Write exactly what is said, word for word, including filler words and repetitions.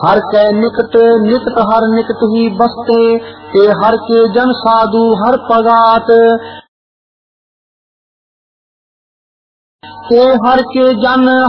हर के निकट निकट हर निकट ही बसते, के हर के जन साधु हर पगात, के हर के जन